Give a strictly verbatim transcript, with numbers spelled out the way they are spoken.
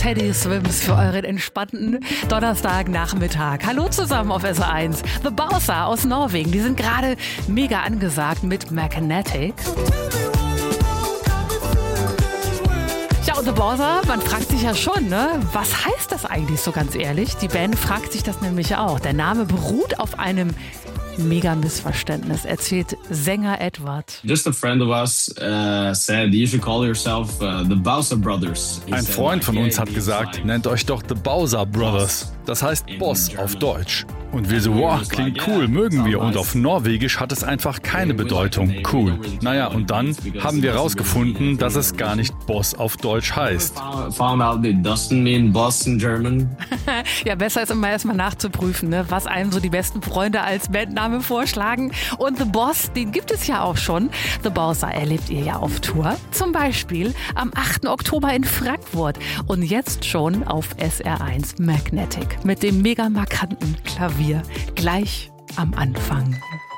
Teddy Swims für euren entspannten Donnerstagnachmittag. Hallo zusammen auf S R eins. The Bowser aus Norwegen, die sind gerade mega angesagt mit Magnetic. Ja, und The Bowser, man fragt sich ja schon, ne? Was heißt das eigentlich so ganz ehrlich? Die Band fragt sich das nämlich auch. Der Name beruht auf einem mega Missverständnis, erzählt Sänger Edward. Just a friend of us uh, said you should call yourself uh, the Bowser Brothers. He Ein said, Freund von like, uns yeah, hat gesagt, like, nennt euch doch The Bowser Brothers. Das heißt Boss auf Deutsch. Und wir so, wow, klingt cool, mögen wir. Und auf Norwegisch hat es einfach keine Bedeutung. Cool. Naja, und dann haben wir herausgefunden, dass es gar nicht Boss auf Deutsch heißt. Found out it doesn't mean boss in German. Ja, besser ist immer erstmal nachzuprüfen, ne, was einem so die besten Freunde als Bandname vorschlagen. Und The Boss, den gibt es ja auch schon. The Bowser erlebt ihr ja auf Tour. Zum Beispiel am achten Oktober in Frankfurt. Und jetzt schon auf S R eins Magnetic mit dem mega markanten Klavier gleich am Anfang.